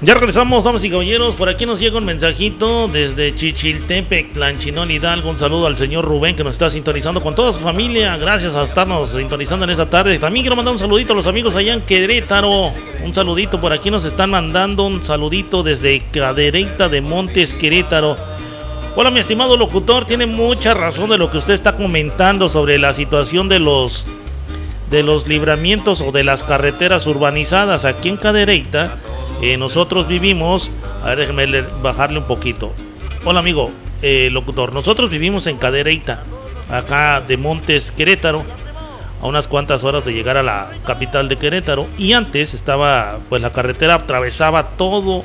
Ya regresamos, damas y caballeros. Por aquí nos llega un mensajito desde Chichiltepec, Tlanchinol, Hidalgo. Un saludo al señor Rubén, que nos está sintonizando con toda su familia. Gracias a estarnos sintonizando en esta tarde. También quiero mandar un saludito a los amigos allá en Querétaro. Un saludito, por aquí nos están mandando un saludito desde Cadereyta de Montes, Querétaro. Hola, mi estimado locutor, tiene mucha razón de lo que usted está comentando sobre la situación de los libramientos o de las carreteras urbanizadas aquí en Cadereyta. Nosotros vivimos, a ver, déjeme bajarle un poquito. Hola, amigo locutor, nosotros vivimos en Cadereyta, acá de Montes, Querétaro, a unas cuantas horas de llegar a la capital de Querétaro. Y antes estaba, pues la carretera atravesaba todo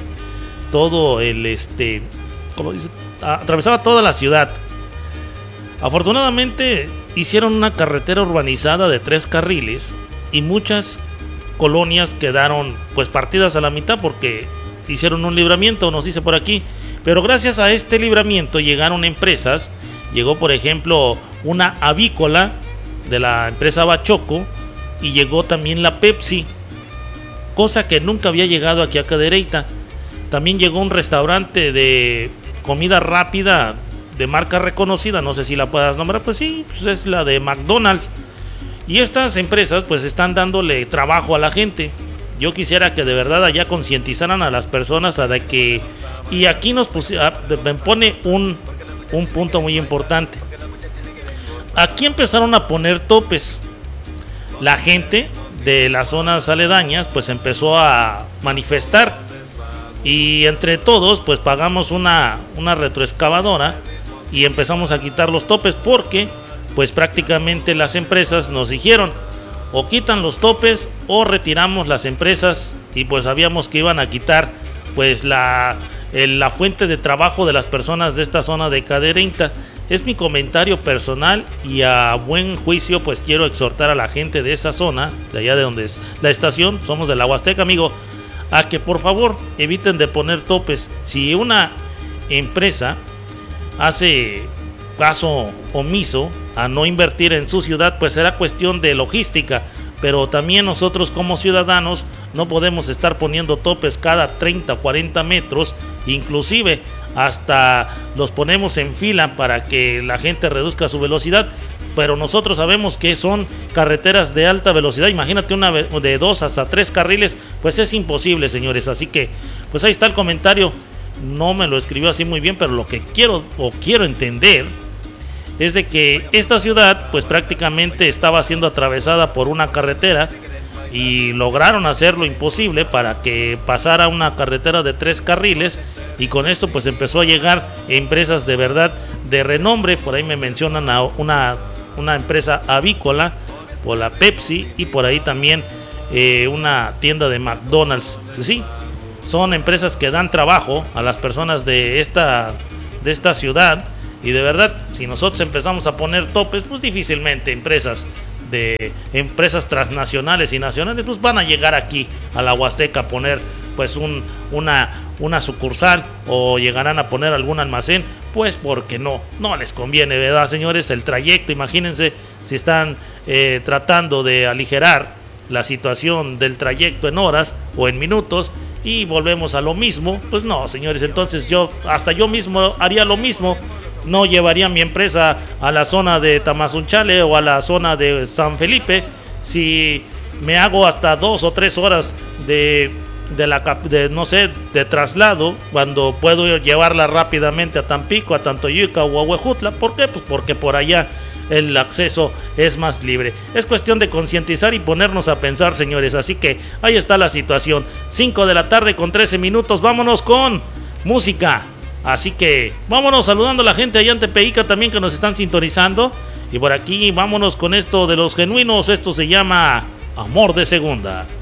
el ¿cómo dice? Atravesaba toda la ciudad. Afortunadamente hicieron una carretera urbanizada de 3 carriles y muchas colonias quedaron pues partidas a la mitad porque hicieron un libramiento, nos dice por aquí. Pero gracias a este libramiento llegaron empresas. Llegó, por ejemplo, una avícola de la empresa Bachoco, y llegó también la Pepsi, cosa que nunca había llegado aquí a Cadereyta. También llegó un restaurante de comida rápida de marca reconocida, no sé si la puedas nombrar. Pues sí, pues es la de McDonald's. Y estas empresas pues están dándole trabajo a la gente. Yo quisiera que de verdad allá concientizaran a las personas de que... Y aquí me pone un punto muy importante. Aquí empezaron a poner topes. La gente de las zonas aledañas pues empezó a manifestar. Y entre todos pues pagamos una retroexcavadora y empezamos a quitar los topes, porque pues prácticamente las empresas nos dijeron: o quitan los topes o retiramos las empresas. Y pues sabíamos que iban a quitar pues la fuente de trabajo de las personas de esta zona de Cadereyta. Es mi comentario personal, y a buen juicio pues quiero exhortar a la gente de esa zona, de allá de donde es la estación, somos de la Huasteca, amigo, a que por favor eviten de poner topes. Si una empresa hace caso omiso a no invertir en su ciudad, pues será cuestión de logística. Pero también nosotros como ciudadanos no podemos estar poniendo topes cada 30 o 40 metros, inclusive hasta los ponemos en fila para que la gente reduzca su velocidad. Pero nosotros sabemos que son carreteras de alta velocidad. Imagínate una de 2 hasta 3 carriles, pues es imposible, señores. Así que pues ahí está el comentario. No me lo escribió así muy bien, pero lo que quiero entender es de que esta ciudad pues prácticamente estaba siendo atravesada por una carretera, y lograron hacer lo imposible para que pasara una carretera de 3 carriles, y con esto pues empezó a llegar empresas de verdad de renombre. Por ahí me mencionan a una empresa avícola, por la Pepsi, y por ahí también una tienda de McDonald's. Pues sí, son empresas que dan trabajo a las personas de esta ciudad. Y de verdad, si nosotros empezamos a poner topes, pues difícilmente empresas transnacionales y nacionales pues van a llegar aquí a la Huasteca a poner pues una sucursal, o llegarán a poner algún almacén, pues porque no les conviene, ¿verdad, señores? El trayecto, imagínense si están tratando de aligerar la situación del trayecto en horas o en minutos, y volvemos a lo mismo. Pues no, señores, entonces yo mismo haría lo mismo. No llevaría mi empresa a la zona de Tamazunchale o a la zona de San Felipe. Si me hago hasta 2 o 3 horas de traslado, cuando puedo llevarla rápidamente a Tampico, a Tantoyuca o a Huejutla. ¿Por qué? Pues porque por allá el acceso es más libre. Es cuestión de concientizar y ponernos a pensar, señores. Así que ahí está la situación. 5 de la tarde con 13 minutos. Vámonos con música. Así que vámonos saludando a la gente allá en Tepeyica también, que nos están sintonizando. Y por aquí vámonos con esto de Los Genuinos. Esto se llama Amor de Segunda.